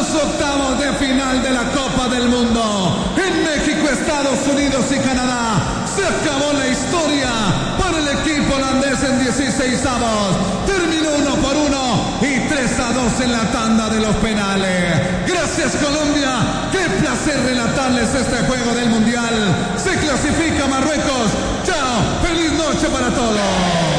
los octavos de final de la Copa del Mundo. En México, Estados Unidos y Canadá se acabó la historia para el equipo holandés en 16avos. Terminó 1-1 y 3-2 en la tanda de los penales. Gracias, Colombia. Qué placer relatarles este juego del Mundial. Se clasifica Marruecos. Chao. Feliz noche para todos.